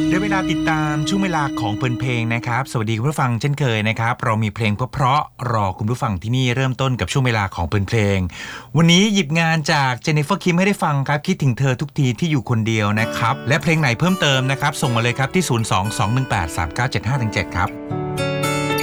ได้เวลาติดตามช่วงเวลาของเพลินเพลงนะครับสวัสดีคุณผู้ฟังเช่นเคยนะครับเรามีเพลงเพราะๆรอคุณผู้ฟังที่นี่เริ่มต้นกับช่วงเวลาของเพลินเพลงวันนี้หยิบงานจากเจนนิเฟอร์คิมให้ได้ฟังครับคิดถึงเธอทุกทีที่อยู่คนเดียวนะครับและเพลงไหนเพิ่มเติมนะครับส่งมาเลยครับที่ 022183975-7 ครับ